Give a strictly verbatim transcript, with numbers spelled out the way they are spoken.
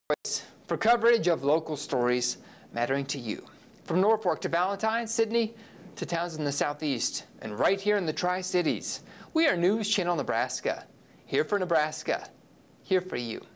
For coverage of local stories mattering to you. From Norfolk to Valentine, Sydney to towns in the southeast, and right here in the Tri-Cities, we are News Channel Nebraska. Here for Nebraska. Here for you.